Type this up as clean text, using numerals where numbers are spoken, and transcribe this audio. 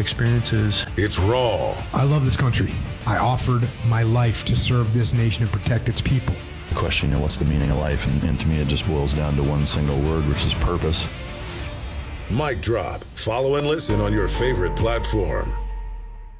experiences. It's raw. I love this country. I offered my life to serve this nation and protect its people. Question, what's the meaning of life? And to me, it just boils down to one single word, which is purpose. Mic Drop. Follow and listen on your favorite platform.